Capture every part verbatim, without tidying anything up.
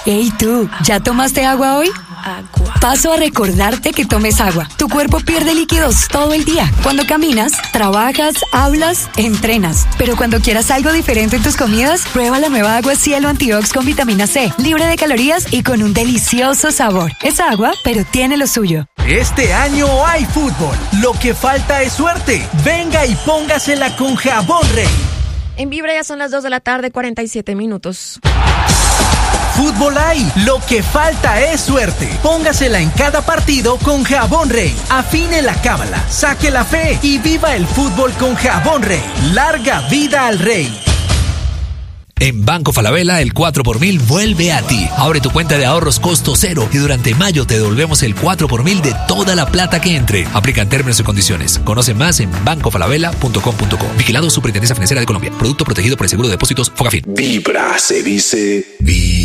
Hey tú, ¿ya tomaste agua hoy? Paso a recordarte que tomes agua. Tu cuerpo pierde líquidos todo el día. Cuando caminas, trabajas, hablas, entrenas. Pero cuando quieras algo diferente en tus comidas, prueba la nueva agua Cielo Antiox con vitamina C, libre de calorías y con un delicioso sabor. Es agua, pero tiene lo suyo. Este año hay fútbol. Lo que falta es suerte. Venga y póngasela con Jabón Rey. En Vibra ya son las dos de la tarde, cuarenta y siete minutos. Fútbol hay, lo que falta es suerte. Póngasela en cada partido con Jabón Rey. Afine la cábala, saque la fe y viva el fútbol con Jabón Rey. Larga vida al Rey. En Banco Falabella, el cuatro por mil vuelve a ti. Abre tu cuenta de ahorros costo cero y durante mayo te devolvemos el cuatro por mil de toda la plata que entre. Aplican términos y condiciones. Conoce más en banco falabella punto com punto co. Vigilado Superintendencia Financiera de Colombia. Producto protegido por el Seguro de Depósitos Fogafín. Vibra, se dice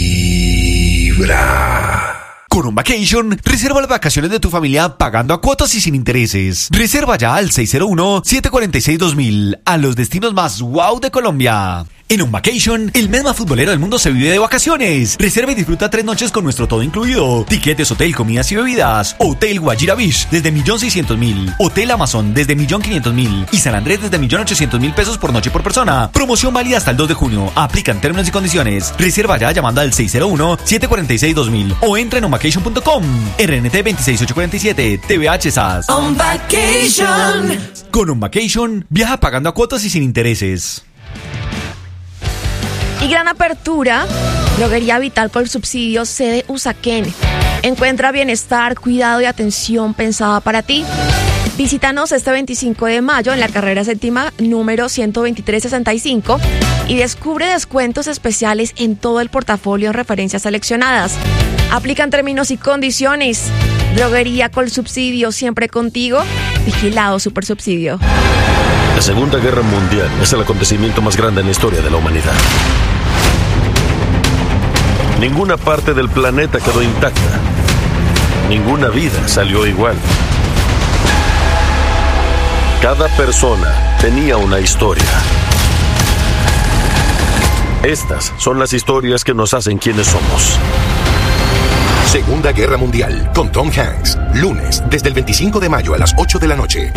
Vibra. Con un Vacation, reserva las vacaciones de tu familia pagando a cuotas y sin intereses. Reserva ya al seis cero uno, siete cuatro seis, dos mil a los destinos más wow de Colombia. En un Vacation, el mes más futbolero del mundo se vive de vacaciones. Reserva y disfruta tres noches con nuestro todo incluido. Tiquetes, hotel, comidas y bebidas. Hotel Guajira Beach desde un millón seiscientos mil. Hotel Amazon desde un millón quinientos mil. Y San Andrés desde un millón ochocientos mil pesos por noche por persona. Promoción válida hasta el dos de junio. Aplican términos y condiciones. Reserva ya llamando al seis cero uno, siete cuatro seis, dos mil o entra en onvacation punto com. R N T veintiséis ocho cuarenta y siete. T V H S A S. On Vacation. Con un Vacation, viaja pagando a cuotas y sin intereses. Y gran apertura, Droguería Vital con subsidio sede Usaquén. Encuentra bienestar, cuidado y atención pensada para ti. Visítanos este veinticinco de mayo en la carrera séptima número ciento veintitrés sesenta y cinco y descubre descuentos especiales en todo el portafolio en referencias seleccionadas. Aplican términos y condiciones. Droguería con subsidio, siempre contigo. Vigilado Supersubsidio. La Segunda Guerra Mundial es el acontecimiento más grande en la historia de la humanidad. Ninguna parte del planeta quedó intacta. Ninguna vida salió igual. Cada persona tenía una historia. Estas son las historias que nos hacen quienes somos. Segunda Guerra Mundial con Tom Hanks. Lunes, desde el veinticinco de mayo a las ocho de la noche.